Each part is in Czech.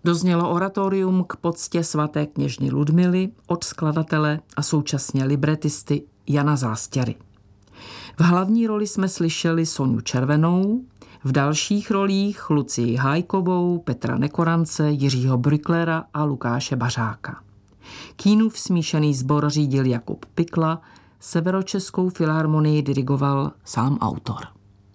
Doznělo oratorium k poctě svaté kněžny Ludmily od skladatele a současně libretisty Jana Zástěry. V hlavní roli jsme slyšeli Soňu Červenou, v dalších rolích Lucii Hájkovou, Petra Nekorance, Jiřího Brücklera a Lukáše Bařáka. Kínův smíšený sbor řídil Jakub Pikla, Severočeskou filharmonii dirigoval sám autor.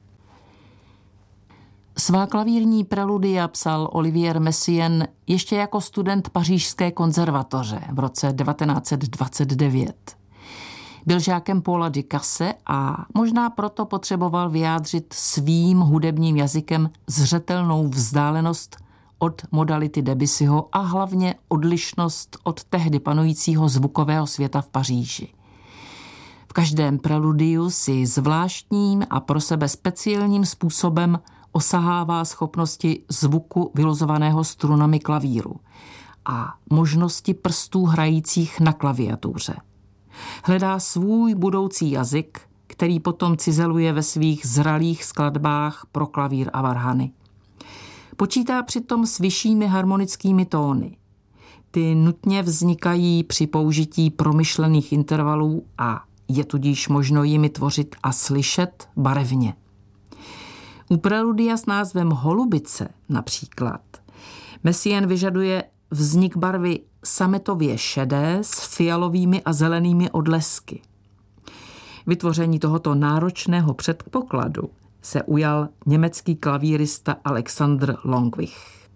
Svá klavírní preludia psal Olivier Messiaen ještě jako student Pařížské konzervatoře v roce 1929. Byl žákem Paula Ducasse a možná proto potřeboval vyjádřit svým hudebním jazykem zřetelnou vzdálenost od modality Debussyho a hlavně odlišnost od tehdy panujícího zvukového světa v Paříži. V každém preludiu si zvláštním a pro sebe speciálním způsobem osahává schopnosti zvuku vylozovaného strunami klavíru a možnosti prstů hrajících na klaviatuře. Hledá svůj budoucí jazyk, který potom cizeluje ve svých zralých skladbách pro klavír a varhany. Počítá přitom s vyššími harmonickými tóny. Ty nutně vznikají při použití promyšlených intervalů a je tudíž možno jimi tvořit a slyšet barevně. U preludia s názvem Holubice například Messiaen vyžaduje vznik barvy sametově šedé s fialovými a zelenými odlesky. Vytvoření tohoto náročného předpokladu se ujal německý klavírista Alexander Longwich.